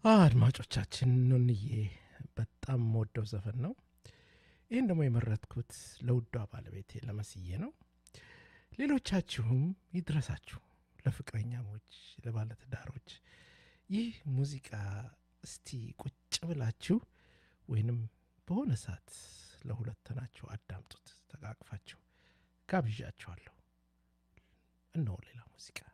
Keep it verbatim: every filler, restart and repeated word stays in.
አድማጮቻችን ኑንዬ በጣም ወደው ዘፈን ነው። ይህን ደግሞ የመረጥኩት ለውዷ ባለቤቴ ለመስዬ ነው። ሌሎቻችሁም ይድረሳችሁ፣ ለፍቅረኛሞች፣ ለባለትዳሮች ይህ ሙዚቃ እስቲ ቁጭ ብላችሁ ወይንም በሆነ ሰዓት ለሁለት ናችሁ አዳምጡት፣ ተቃቅፋችሁ ጋብዣችኋለሁ። እነሆ ሌላ ሙዚቃ